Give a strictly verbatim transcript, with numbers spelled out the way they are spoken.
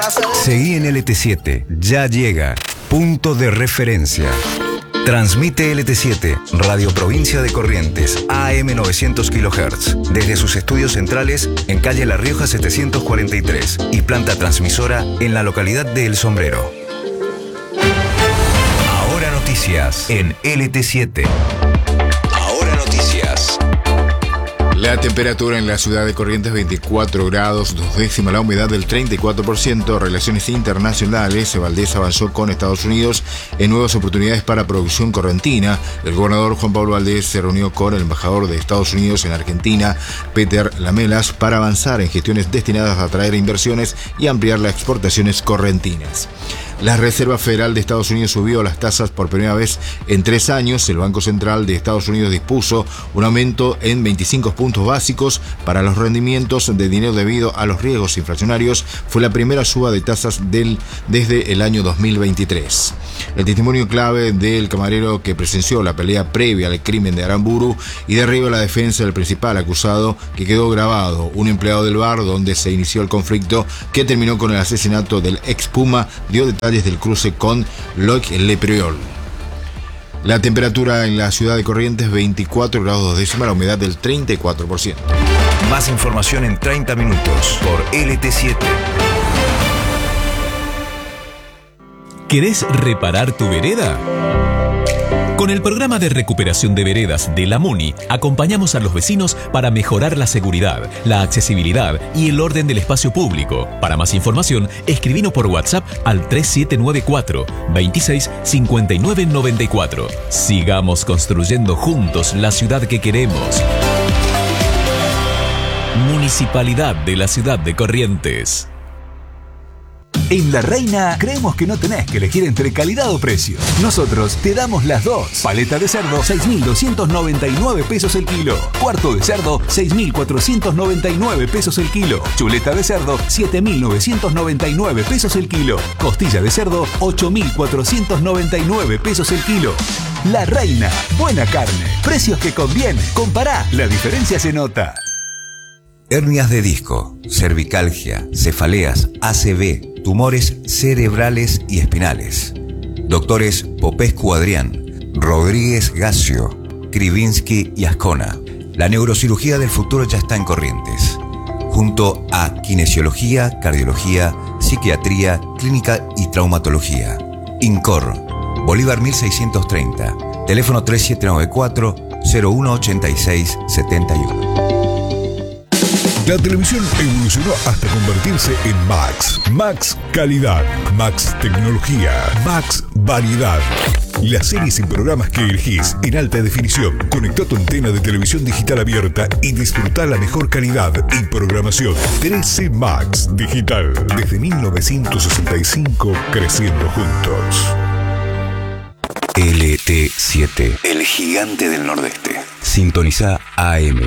Seguí en L T siete, ya llega. Punto de referencia. Transmite L T siete, Radio Provincia de Corrientes, A M novecientos kilohertz, desde sus estudios centrales en calle La Rioja setecientos cuarenta y tres y planta transmisora en la localidad de El Sombrero. Ahora noticias en L T siete. Ahora noticias. La temperatura en la ciudad de Corrientes veinticuatro grados, dos décimas la humedad del treinta y cuatro por ciento. Relaciones internacionales, Valdés avanzó con Estados Unidos en nuevas oportunidades para producción correntina. El gobernador Juan Pablo Valdés se reunió con el embajador de Estados Unidos en Argentina, Peter Lamelas, para avanzar en gestiones destinadas a atraer inversiones y ampliar las exportaciones correntinas. La Reserva Federal de Estados Unidos subió las tasas por primera vez en tres años. El Banco Central de Estados Unidos dispuso un aumento en veinticinco puntos básicos para los rendimientos de dinero debido a los riesgos inflacionarios. Fue la primera suba de tasas del, desde el año dos mil veintitrés. El testimonio clave del camarero que presenció la pelea previa al crimen de Aramburu y derriba la defensa del principal acusado, que quedó grabado. Un empleado del bar donde se inició el conflicto, que terminó con el asesinato del ex Puma, dio detalles del cruce con Loic Lepriol. La temperatura en la ciudad de Corrientes veinticuatro grados dos décimas, la humedad del treinta y cuatro por ciento. Más información en treinta minutos por L T siete. ¿Querés reparar tu vereda? Con el programa de recuperación de veredas de la MUNI, acompañamos a los vecinos para mejorar la seguridad, la accesibilidad y el orden del espacio público. Para más información, escribinos por WhatsApp al tres siete nueve cuatro, veintiséis, cincuenta y nueve noventa y cuatro. Sigamos construyendo juntos la ciudad que queremos. Municipalidad de la Ciudad de Corrientes. En La Reina creemos que no tenés que elegir entre calidad o precio. Nosotros te damos las dos. Paleta de cerdo, seis mil doscientos noventa y nueve pesos el kilo. Cuarto de cerdo, seis mil cuatrocientos noventa y nueve pesos el kilo. Chuleta de cerdo, siete mil novecientos noventa y nueve pesos el kilo. Costilla de cerdo, ocho mil cuatrocientos noventa y nueve pesos el kilo. La Reina, buena carne, precios que convienen. Compará, la diferencia se nota. Hernias de disco, cervicalgia, cefaleas, A C V, tumores cerebrales y espinales. Doctores Popescu Adrián, Rodríguez Gacio, Krivinsky y Ascona. La neurocirugía del futuro ya está en Corrientes. Junto a kinesiología, cardiología, psiquiatría, clínica y traumatología. INCOR, Bolívar mil seiscientos treinta, teléfono tres siete nueve cuatro, cero uno ocho seis siete uno. La televisión evolucionó hasta convertirse en Max. Max Calidad, Max Tecnología, Max Variedad. Las series y programas que elegís en alta definición. Conectá tu antena de televisión digital abierta y disfrutá la mejor calidad y programación. trece Max Digital. Desde mil novecientos sesenta y cinco, creciendo juntos. L T siete, el gigante del nordeste. Sintoniza A M